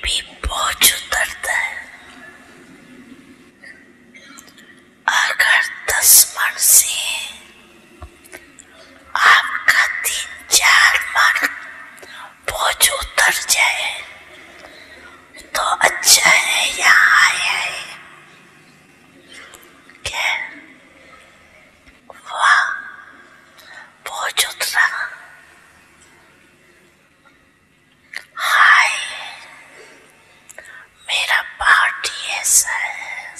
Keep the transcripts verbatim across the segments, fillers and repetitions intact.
भी बोझ उतरता है। अगर दस मन से आपका तीन चार मन बोझ उतर जाए तो अच्छा है, यहाँ आया है। क्या वाह, बोझ उतरा। हाय, मेरा पार्टी ऐसा है।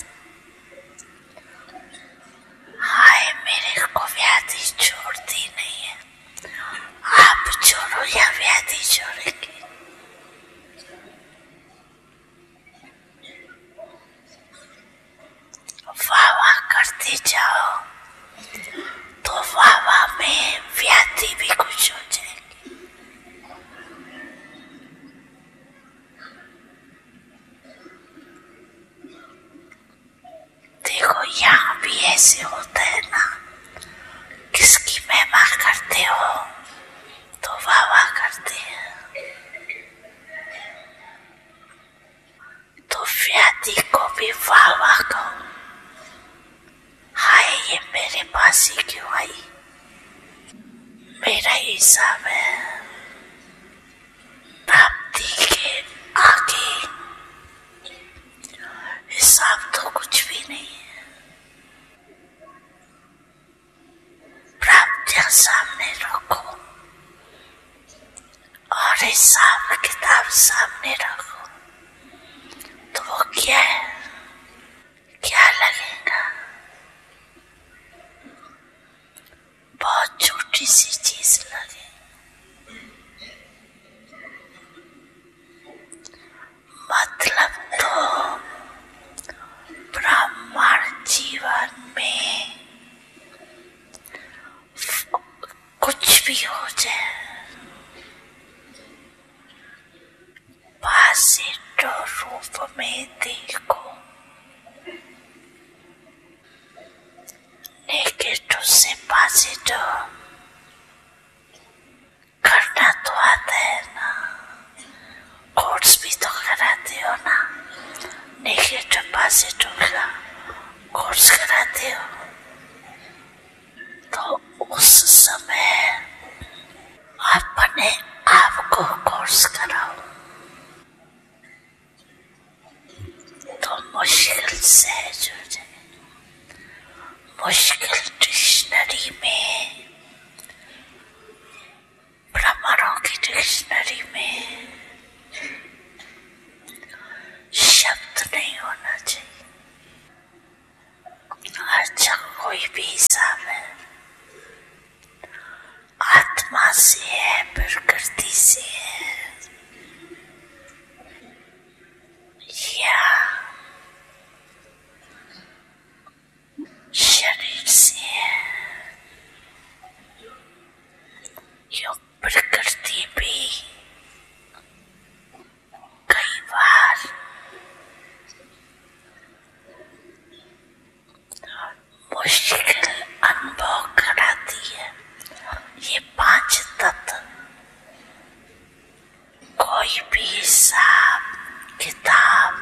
हाय, मेरे को व्याधि छोड़ती नहीं है। आप छोड़ो या व्याधि छोड़ेंगे। वाह वाह करते जाओ तो वाह वाह में व्याधि भी खुश हो जाएगी। देखो, यहाँ भी ऐसे होता है ना, किसकी महिमा करते हो तो वाह वाह करते हैं, तो व्याधि को भी वाह वाह कहो। हाय, ये मेरे पास ही क्यों आई? मेरा हिसाब है, प्राप्ति के आगे हिसाब तो कुछ भी नहीं है। प्राप्तियां सामने रखो और हिसाब किताब सामने रखो, तो वो क्या है, क्या लगेगा? बहुत छोटी सी चीज लगे। मतलब तो ब्राह्मण जीवन में कुछ भी हो जाए, पॉजिटिव रूप में देखो, नेगेटिव से पॉजिटिव करना तो आता है ना, कोर्स भी तो कराते हो ना, नेगेटिव पॉजिटिव का कोर्स कराते हो, तो उस समय अपने आप को कोर्स कराओ तो मुश्किल सहज हो जाए। मुश्किल डिक्शनरी में, ब्राह्मणों की डिक्शनरी में शब्द नहीं होना चाहिए। अच्छा, कोई भी हिसाब है, आत्मा से है, प्रकृति से है, या शरीर से है, यो प्रकृति भी कई बार मुश्किल अनुभव कराती है। ये पांच तत्व कोई भी हिसाब किताब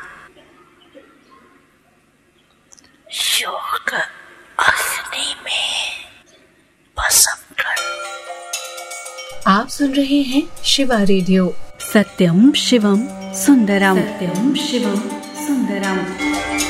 योग अग्नि में भस्म कर। आप सुन रहे हैं शिवा रेडियो। सत्यम शिवम सुंदरम। सत्यम शिवम सुंदरम।